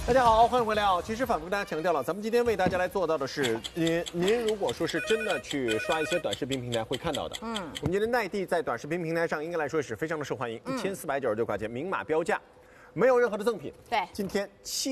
大家好，欢迎回来啊！其实反复跟大家强调了，咱们今天为大家来做到的是，您如果说是真的去刷一些短视频平台会看到的，我们今天奈地在短视频平台上应该来说是非常的受欢迎，1499块钱明码标价，没有任何的赠品。 对， 今天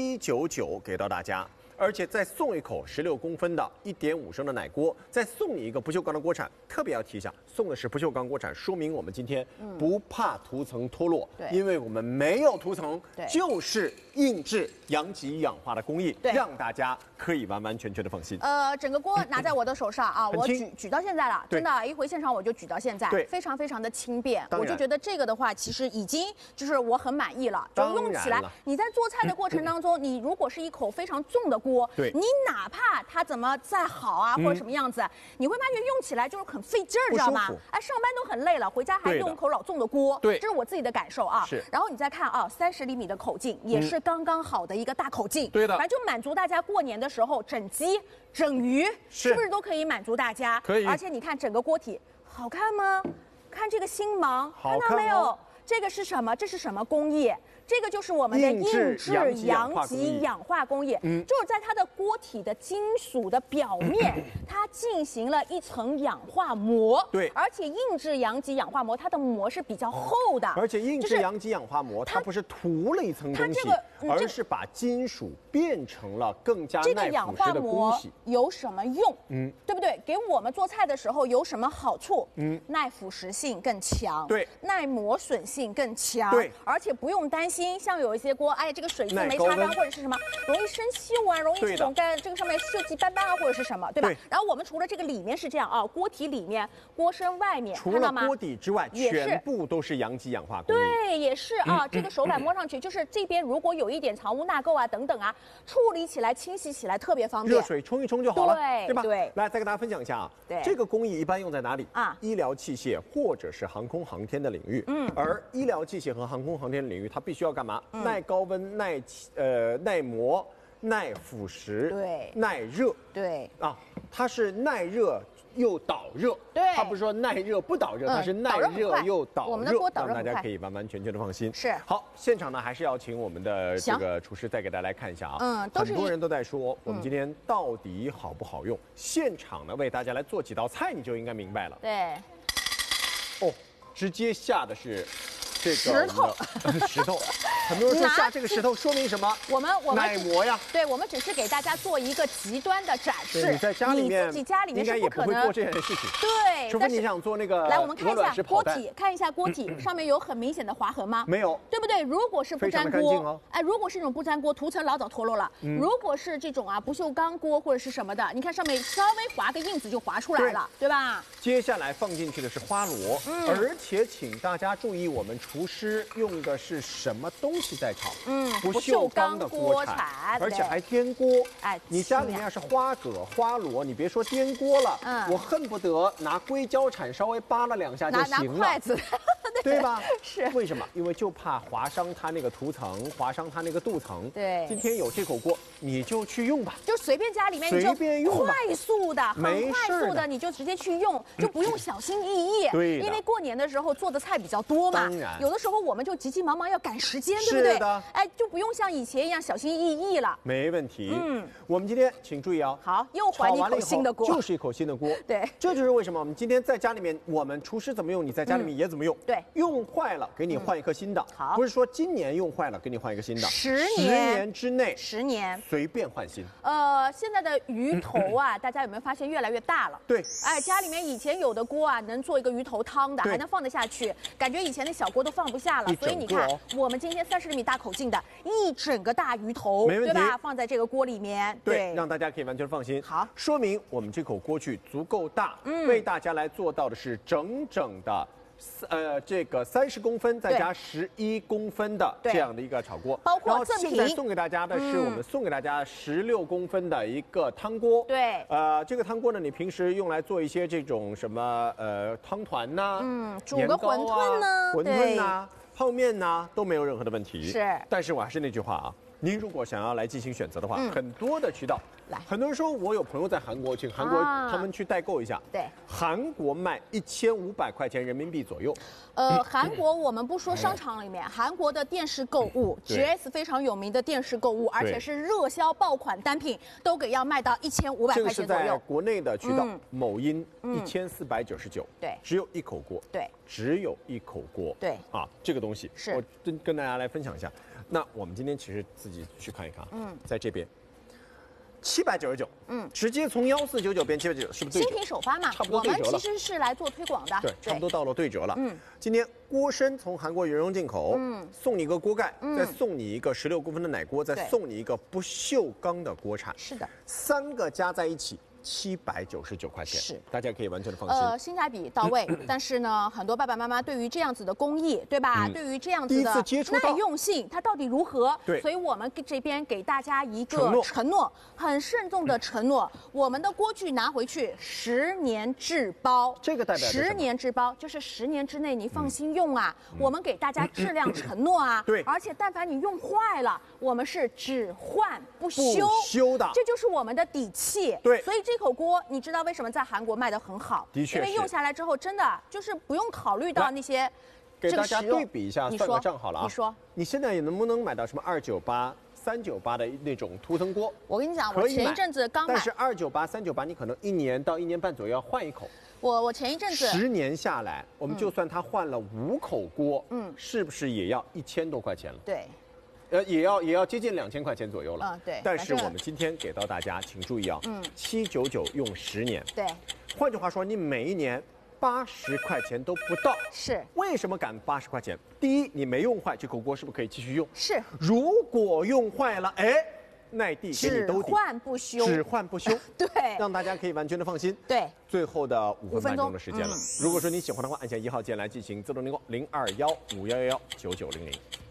799给到大家。而且再送一口16公分的1.5升的奶锅，再送你一个不锈钢的锅铲。特别要提一下，送的是不锈钢锅铲，说明我们今天不怕涂层脱落，因为我们没有涂层，就是硬质阳极氧化的工艺，让大家可以完完全全的放心。 整个锅拿在我的手上啊，我举到现在了，真的，一回现场我就举到现在，非常非常的轻便。我就觉得这个的话，其实已经就是我很满意了，就用起来。你在做菜的过程当中，你如果是一口非常重的锅。你哪怕它怎么再好啊，或者什么样子，你会发觉用起来就是很费劲儿，知道吗？哎，上班都很累了，回家还用口老重的锅，这是我自己的感受啊。然后你再看啊，30厘米的口径，也是刚刚好的一个大口径， 对的， 反正就满足大家过年的时候整鸡、整鱼，是不是都可以满足大家？ 可以。 而且你看整个锅体好看吗？看这个星芒，看到没有？这个是什么？这是什么工艺？这个就是我们的硬质阳极氧化工艺，就是在它的锅体的金属的表面，它进行了一层氧化膜。对，而且硬质阳极氧化膜，它的膜是比较厚的。 而且硬质阳极氧化膜，它不是涂了一层东西，而是把金属变成了更加耐腐蚀的东西。 有什么用？对不对？给我们做菜的时候有什么好处？耐腐蚀性更强，对，耐磨损性更强，对，而且不用担心。像有一些锅，哎，这个水渍没擦干或者是什么，容易生锈啊，容易这种这个上面锈迹斑斑啊，或者是什么，对吧？然后我们除了这个里面是这样啊，锅体里面、锅身外面， 除了锅底之外，全部都是阳极氧化工艺。 对，也是啊，这个手感摸上去就是这边如果有一点藏污纳垢啊等等啊，处理起来、清洗起来特别方便， 热水冲一冲就好了，对吧？ 对， 来再跟大家分享一下啊，这个工艺一般用在哪里啊？医疗器械或者是航空航天的领域，而医疗器械和航空航天领域，它必须要干嘛？耐高温、耐磨、耐腐蚀、对，耐热，对啊，它是耐热又导热，对，它不是说耐热不导热，它是耐热又导热， 我们的锅导热让大家可以完完全全的放心。 是好，现场呢还是要请我们的这个厨师再给大家来看一下啊，很多人都在说我们今天到底好不好用，现场呢为大家来做几道菜，你就应该明白了。 对， 哦，直接下的是。这个石头， 很多人说下这个石头说明什么？我们耐磨呀。 对，我们只是给大家做一个极端的展示。 你在家里面， 你自己家里面是不可能做这件事情。 对， 除非你想做那个。 来，我们看一下锅体，看一下锅体上面有很明显的划痕吗？ 没有， 对不对？如果是不粘锅，哎，如果是这种不粘锅，涂层老早脱落了。如果是这种啊不锈钢锅或者是什么的，你看上面稍微划个印子就划出来了，对吧？ 接下来放进去的是花螺，而且请大家注意我们。厨师用的是什么东西在炒？不锈钢的锅铲，而且还颠锅。哎，你家里面要是花蛤、花螺，你别说颠锅了，我恨不得拿硅胶铲稍微扒拉2下就行了。 拿筷子， 对吧？ 是为什么？因为就怕划伤它那个涂层，划伤它那个镀层。 对， 今天有这口锅，你就去用吧， 就随便家里面随便用， 快速的、很快速的，你就直接去用，就不用小心翼翼。对，因为过年的时候做的菜比较多嘛。当然。有的时候我们就急急忙忙要赶时间，对不对？是的，哎，就不用像以前一样小心翼翼了。 没问题。我们今天请注意啊， 好，又还你一口新的锅， 就是一口新的锅。对，这就是为什么我们今天在家里面，我们厨师怎么用，你在家里面也怎么用。对，用坏了给你换一颗新的。好，不是说今年用坏了给你换一个新的，10年之内 ，10年随便换新。 现在的鱼头啊，大家有没有发现越来越大了？对，哎，家里面以前有的锅啊，能做一个鱼头汤的，还能放得下去，感觉以前的小锅都放不下了。所以你看，我们今天30厘米大口径的一整个大鱼头，对吧？放在这个锅里面， 对，让大家可以完全放心。好，说明我们这口锅具足够大，为大家来做到的是整整的。这个30公分再加11公分的这样的一个炒锅， 包括赠品。 现在送给大家的是我们送给大家16公分的一个汤锅。对，这个汤锅呢，你平时用来做一些这种什么汤团呐， 煮个馄饨呢， 馄饨呐。 泡面呐都没有任何的问题。 是， 但是我还是那句话啊，您如果想要来进行选择的话，很多的渠道。很多人说我有朋友在韩国，请韩国他们去代购一下。 对， 韩国卖1500块钱人民币左右。 韩国我们不说商场里面，韩国的电视购物 ，GS 非常有名的电视购物，而且是热销爆款单品，都给要卖到1500块钱左右。 这个是在国内的渠道，某音1499， 对， 只有一口锅， 对， 只有一口锅， 对， 啊，这个东西是我跟大家来分享一下。那我们今天其实自己去看一看，在这边。799，直接从1499变799，是不是对折？ 新品首发嘛， 差不多对折了。 我们其实是来做推广的， 对，差不多到了对折了。今天锅身从韩国原装进口，送你一个锅盖，再送你一个16公分的奶锅，再送你一个不锈钢的锅铲。 是的 ，3个加在一起。799块钱， 是大家可以完全的放心。 性价比到位，但是呢，很多爸爸妈妈对于这样子的工艺，对吧？对于这样子的耐用性，它到底如何？ 对， 所以我们这边给大家一个承诺，很慎重的承诺，我们的锅具拿回去10年质保。 这个代表 10年质保，就是10年之内你放心用啊。我们给大家质量承诺啊。 对， 而且但凡你用坏了，我们是只换不修的， 这就是我们的底气。 对， 所以这口锅，你知道为什么在韩国卖得很好？ 的确， 因为用下来之后，真的就是不用考虑到那些给大家对比一下，算个账好了啊。 你说， 你现在也能不能买到什么298、398的那种图腾锅？ 我跟你讲，我前一阵子刚买， 但是298、398，你可能1年到1年半左右要换一口。 我前一阵子 10年下来，我们就算他换了5口锅，是不是也要1000多块钱了？ 对。 也要接近2000块钱左右了。 对。 但是我们今天给到大家，请注意啊，799用10年。 对。 换句话说，你每一年80块钱都不到。 是。 为什么敢80块钱？第一，你没用坏，这口锅是不是可以继续用？ 是。 如果用坏了，耐地给你兜底， 只换不修。 只换不修。 对。 让大家可以完全的放心。 对。 最后的5分钟的时间了。如果说你喜欢的话，按下1号键来进行自动联络，0215119900。